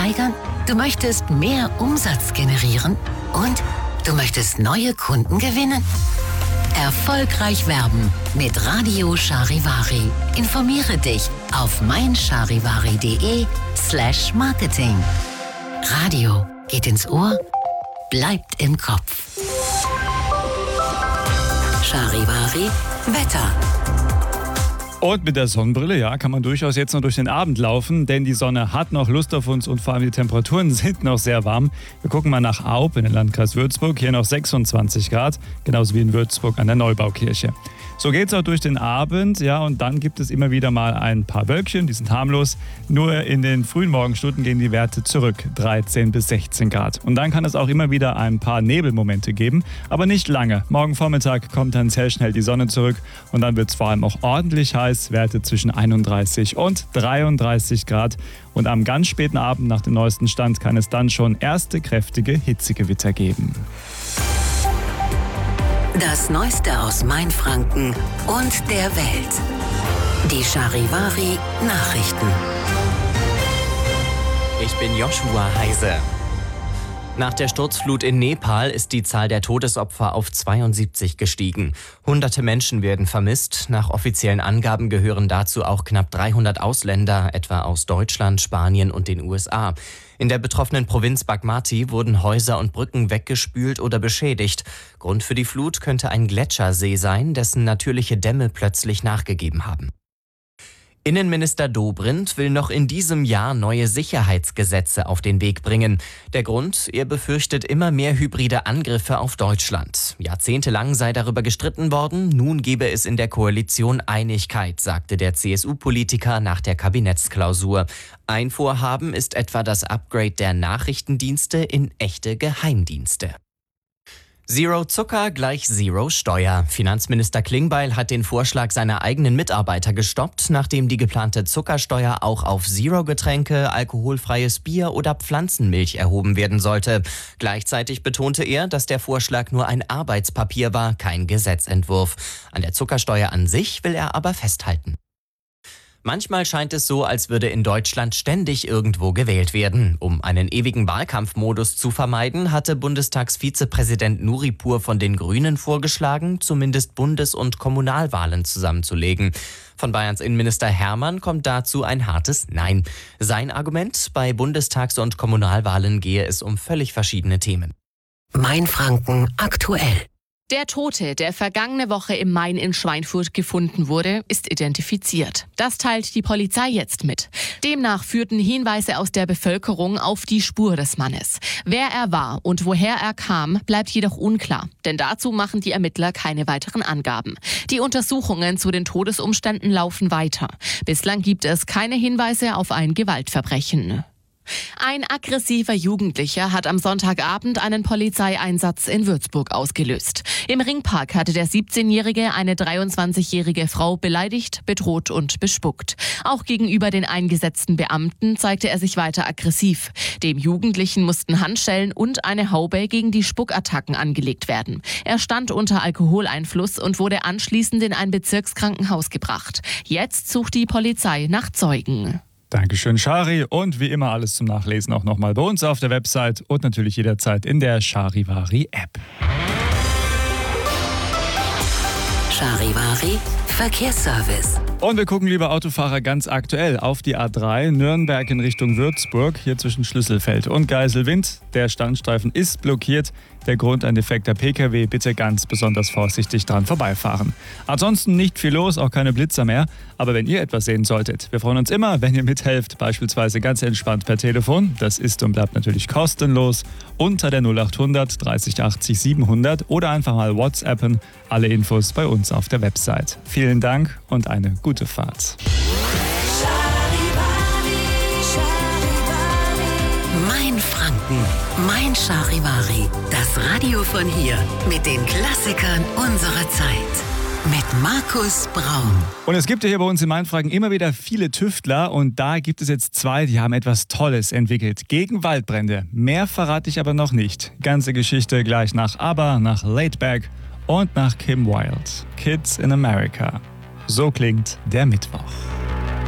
steigern? Du möchtest mehr Umsatz generieren? Und du möchtest neue Kunden gewinnen? Erfolgreich werben mit Radio Charivari. Informiere dich auf meincharivari.de/Marketing. Radio geht ins Ohr, bleibt im Kopf. Charivari Wetter. Und mit der Sonnenbrille, ja, kann man durchaus jetzt noch durch den Abend laufen, denn die Sonne hat noch Lust auf uns und vor allem die Temperaturen sind noch sehr warm. Wir gucken mal nach Aub in den Landkreis Würzburg, hier noch 26 Grad, genauso wie in Würzburg an der Neubaukirche. So geht's auch durch den Abend, ja, und dann gibt es immer wieder mal ein paar Wölkchen, die sind harmlos. Nur in den frühen Morgenstunden gehen die Werte zurück, 13 bis 16 Grad. Und dann kann es auch immer wieder ein paar Nebelmomente geben, aber nicht lange. Morgen Vormittag kommt dann sehr schnell die Sonne zurück und dann wird es vor allem auch ordentlich heiß, Werte zwischen 31 und 33 Grad. Und am ganz späten Abend nach dem neuesten Stand kann es dann schon erste kräftige Hitzegewitter geben. Das Neueste aus Mainfranken und der Welt. Die Charivari Nachrichten. Ich bin Joshua Heise. Nach der Sturzflut in Nepal ist die Zahl der Todesopfer auf 72 gestiegen. Hunderte Menschen werden vermisst. Nach offiziellen Angaben gehören dazu auch knapp 300 Ausländer, etwa aus Deutschland, Spanien und den USA. In der betroffenen Provinz Bagmati wurden Häuser und Brücken weggespült oder beschädigt. Grund für die Flut könnte ein Gletschersee sein, dessen natürliche Dämme plötzlich nachgegeben haben. Innenminister Dobrindt will noch in diesem Jahr neue Sicherheitsgesetze auf den Weg bringen. Der Grund? Er befürchtet immer mehr hybride Angriffe auf Deutschland. Jahrzehntelang sei darüber gestritten worden, nun gebe es in der Koalition Einigkeit, sagte der CSU-Politiker nach der Kabinettsklausur. Ein Vorhaben ist etwa das Upgrade der Nachrichtendienste in echte Geheimdienste. Zero Zucker gleich Zero Steuer. Finanzminister Klingbeil hat den Vorschlag seiner eigenen Mitarbeiter gestoppt, nachdem die geplante Zuckersteuer auch auf Zero-Getränke, alkoholfreies Bier oder Pflanzenmilch erhoben werden sollte. Gleichzeitig betonte er, dass der Vorschlag nur ein Arbeitspapier war, kein Gesetzentwurf. An der Zuckersteuer an sich will er aber festhalten. Manchmal scheint es so, als würde in Deutschland ständig irgendwo gewählt werden. Um einen ewigen Wahlkampfmodus zu vermeiden, hatte Bundestagsvizepräsident Nuripur von den Grünen vorgeschlagen, zumindest Bundes- und Kommunalwahlen zusammenzulegen. Von Bayerns Innenminister Hermann kommt dazu ein hartes Nein. Sein Argument: Bei Bundestags- und Kommunalwahlen gehe es um völlig verschiedene Themen. Mainfranken aktuell. Der Tote, der vergangene Woche im Main in Schweinfurt gefunden wurde, ist identifiziert. Das teilt die Polizei jetzt mit. Demnach führten Hinweise aus der Bevölkerung auf die Spur des Mannes. Wer er war und woher er kam, bleibt jedoch unklar. Denn dazu machen die Ermittler keine weiteren Angaben. Die Untersuchungen zu den Todesumständen laufen weiter. Bislang gibt es keine Hinweise auf ein Gewaltverbrechen. Ein aggressiver Jugendlicher hat am Sonntagabend einen Polizeieinsatz in Würzburg ausgelöst. Im Ringpark hatte der 17-Jährige eine 23-jährige Frau beleidigt, bedroht und bespuckt. Auch gegenüber den eingesetzten Beamten zeigte er sich weiter aggressiv. Dem Jugendlichen mussten Handschellen und eine Haube gegen die Spuckattacken angelegt werden. Er stand unter Alkoholeinfluss und wurde anschließend in ein Bezirkskrankenhaus gebracht. Jetzt sucht die Polizei nach Zeugen. Dankeschön, Chari. Und wie immer alles zum Nachlesen auch nochmal bei uns auf der Website und natürlich jederzeit in der Charivari-App. Charivari Verkehrsservice. Und wir gucken, liebe Autofahrer, ganz aktuell auf die A3 Nürnberg in Richtung Würzburg, hier zwischen Schlüsselfeld und Geiselwind. Der Standstreifen ist blockiert. Der Grund: ein defekter Pkw. Bitte ganz besonders vorsichtig dran vorbeifahren. Ansonsten nicht viel los, auch keine Blitzer mehr. Aber wenn ihr etwas sehen solltet, wir freuen uns immer, wenn ihr mithelft, beispielsweise ganz entspannt per Telefon. Das ist und bleibt natürlich kostenlos unter der 0800 30 80 700 oder einfach mal WhatsAppen. Alle Infos bei uns auf der Website. Vielen Dank und eine gute Fahrt. Mainfranken, Mein Charivari. Das Radio von hier mit den Klassikern unserer Zeit. Mit Markus Braun. Und es gibt ja hier bei uns in Mainfranken immer wieder viele Tüftler und da gibt es jetzt zwei, die haben etwas Tolles entwickelt gegen Waldbrände. Mehr verrate ich aber noch nicht. Ganze Geschichte gleich nach ABBA, nach Laidback und nach Kim Wilde. Kids in America. So klingt der Mittwoch.